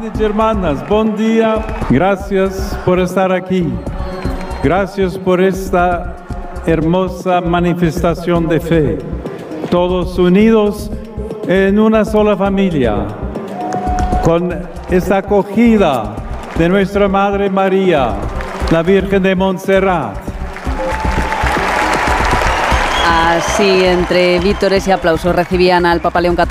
Hermanos y hermanas, buen día. Gracias por estar aquí. Gracias por esta hermosa manifestación de fe. Todos unidos en una sola familia, con esta acogida de nuestra Madre María, la Virgen de Montserrat. Así, entre vítores y aplausos, recibían al Papa León XIV.